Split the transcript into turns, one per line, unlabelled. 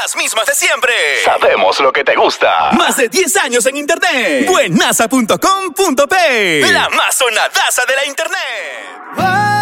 las mismas de siempre.
Sabemos lo que te gusta.
Más de 10 años en internet. Buenaza.com.p. La más sonadaza de la internet.